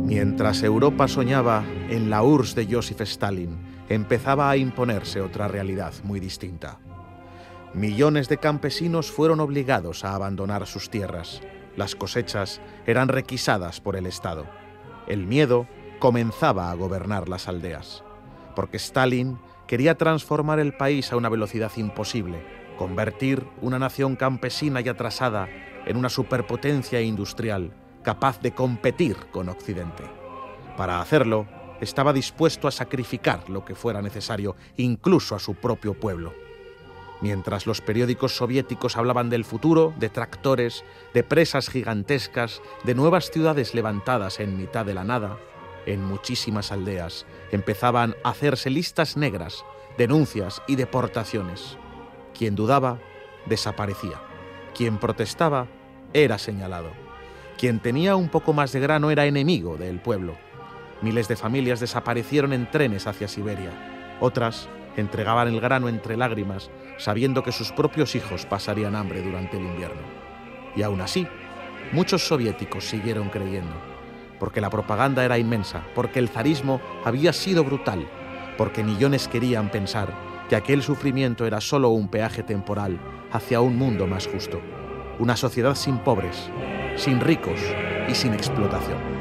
Mientras Europa soñaba en la URSS de Joseph Stalin, empezaba a imponerse otra realidad muy distinta. Millones de campesinos fueron obligados a abandonar sus tierras. Las cosechas eran requisadas por el Estado. El miedo comenzaba a gobernar las aldeas, porque Stalin quería transformar el país a una velocidad imposible, convertir una nación campesina y atrasada en una superpotencia industrial capaz de competir con Occidente. Para hacerlo, estaba dispuesto a sacrificar lo que fuera necesario, incluso a su propio pueblo. Mientras los periódicos soviéticos hablaban del futuro, de tractores, de presas gigantescas, de nuevas ciudades levantadas en mitad de la nada, en muchísimas aldeas empezaban a hacerse listas negras, denuncias y deportaciones. Quien dudaba, desaparecía. Quien protestaba, era señalado. Quien tenía un poco más de grano era enemigo del pueblo. Miles de familias desaparecieron en trenes hacia Siberia. Otras entregaban el grano entre lágrimas, sabiendo que sus propios hijos pasarían hambre durante el invierno. Y aún así, muchos soviéticos siguieron creyendo, porque la propaganda era inmensa, porque el zarismo había sido brutal, porque millones querían pensar que aquel sufrimiento era solo un peaje temporal hacia un mundo más justo, una sociedad sin pobres, sin ricos y sin explotación.